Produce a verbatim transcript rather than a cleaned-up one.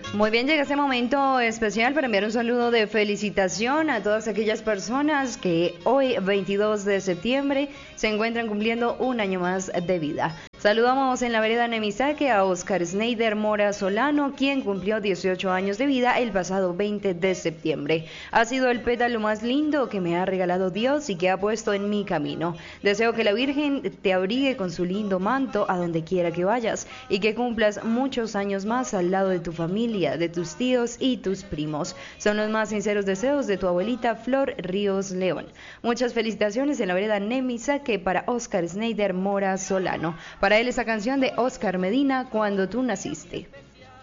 Muy bien, llega este momento especial para enviar un saludo de felicitación a todas aquellas personas que hoy, veintidós de septiembre, se encuentran cumpliendo un año más de vida. Saludamos en la vereda Nemisaque a Oscar Sneider Mora Solano, quien cumplió dieciocho años de vida el pasado veinte de septiembre. Ha sido el pétalo más lindo que me ha regalado Dios y que ha puesto en mi camino. Deseo que la Virgen te abrigue con su lindo manto a donde quiera que vayas y que cumplas muchos años más al lado de tu familia, de tus tíos y tus primos. Son los más sinceros deseos de tu abuelita Flor Ríos León. Muchas felicitaciones en la vereda Nemisaque para Oscar Sneider Mora Solano. Para él esa canción de Oscar Medina, Cuando tú naciste.